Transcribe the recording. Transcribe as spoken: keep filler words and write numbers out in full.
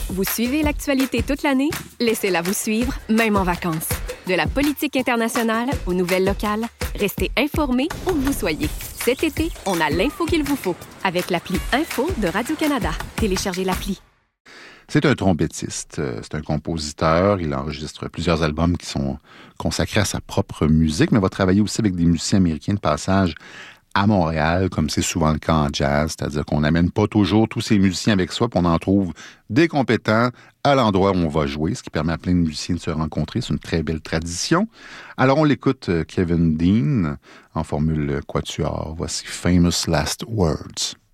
Vous suivez l'actualité toute l'année? Laissez-la vous suivre, même en vacances. De la politique internationale aux nouvelles locales, restez informés où que vous soyez. Cet été, on a l'info qu'il vous faut avec l'appli Info de Radio-Canada. Téléchargez l'appli. C'est un trompettiste, c'est un compositeur, il enregistre plusieurs albums qui sont consacrés à sa propre musique, mais va travailler aussi avec des musiciens américains de passage à Montréal, comme c'est souvent le cas en jazz, c'est-à-dire qu'on n'amène pas toujours tous ces musiciens avec soi, puis on en trouve des compétents à l'endroit où on va jouer, ce qui permet à plein de musiciens de se rencontrer. C'est une très belle tradition. Alors on l'écoute, Kevin Dean, en formule quatuor. Voici Famous Last Words.